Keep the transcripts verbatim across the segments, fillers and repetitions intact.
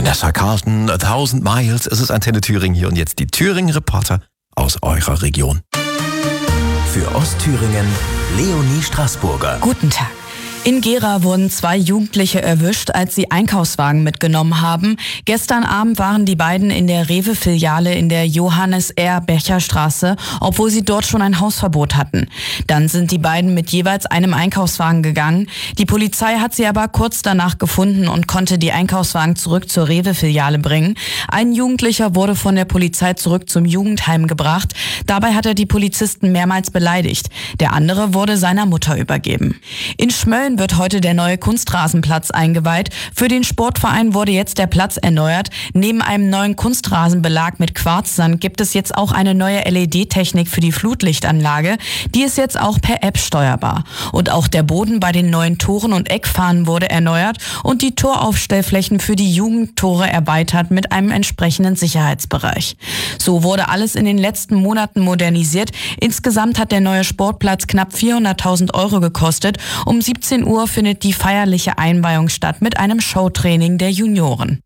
Vanessa Carlton, A Thousand Miles. Es ist Antenne Thüringen hier und jetzt die Thüringen-Reporter aus eurer Region. Für Ostthüringen Leonie Straßburger. Guten Tag. In Gera wurden zwei Jugendliche erwischt, als sie Einkaufswagen mitgenommen haben. Gestern Abend waren die beiden in der Rewe-Filiale in der Johannes-R-Becher-Straße, obwohl sie dort schon ein Hausverbot hatten. Dann sind die beiden mit jeweils einem Einkaufswagen gegangen. Die Polizei hat sie aber kurz danach gefunden und konnte die Einkaufswagen zurück zur Rewe-Filiale bringen. Ein Jugendlicher wurde von der Polizei zurück zum Jugendheim gebracht. Dabei hat er die Polizisten mehrmals beleidigt. Der andere wurde seiner Mutter übergeben. In Schmölln wird heute der neue Kunstrasenplatz eingeweiht. Für den Sportverein wurde jetzt der Platz erneuert. Neben einem neuen Kunstrasenbelag mit Quarzsand gibt es jetzt auch eine neue L E D-Technik für die Flutlichtanlage. Die ist jetzt auch per App steuerbar. Und auch der Boden bei den neuen Toren und Eckfahnen wurde erneuert und die Toraufstellflächen für die Jugendtore erweitert mit einem entsprechenden Sicherheitsbereich. So wurde alles in den letzten Monaten modernisiert. Insgesamt hat der neue Sportplatz knapp vierhunderttausend Euro gekostet. Um siebzehn Uhr findet die feierliche Einweihung statt mit einem Showtraining der Junioren.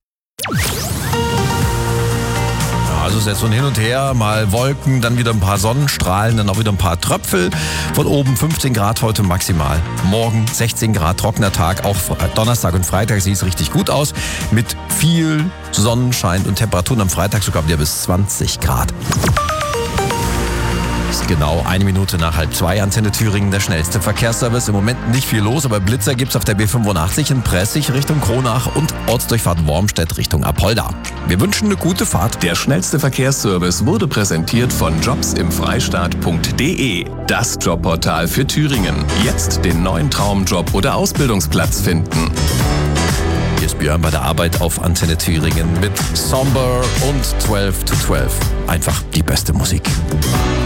Also es ist jetzt so ein Hin und Her, mal Wolken, dann wieder ein paar Sonnenstrahlen, dann auch wieder ein paar Tröpfel. Von oben fünfzehn Grad heute maximal. Morgen sechzehn Grad, trockener Tag. Auch Donnerstag und Freitag sieht es richtig gut aus. Mit viel Sonnenschein und Temperaturen am Freitag sogar wieder bis zwanzig Grad. Ist genau eine Minute nach halb zwei. Antenne Thüringen, der schnellste Verkehrsservice. Im Moment nicht viel los, aber Blitzer gibt's auf der B fünfundachtzig in Pressig Richtung Kronach und Ortsdurchfahrt Wormstedt Richtung Apolda. Wir wünschen eine gute Fahrt. Der schnellste Verkehrsservice wurde präsentiert von jobs im freistaat punkt de. Das Jobportal für Thüringen. Jetzt den neuen Traumjob oder Ausbildungsplatz finden. Hier ist Björn bei der Arbeit auf Antenne Thüringen mit Somber und zwölf to zwölf. Einfach die beste Musik.